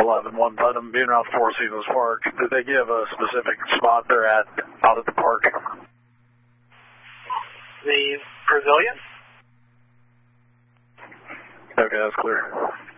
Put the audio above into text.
11-1 Putnam, being around Four Seasons Park. Did they give a specific spot they're at out at the park? The pavilion? Okay, that's clear.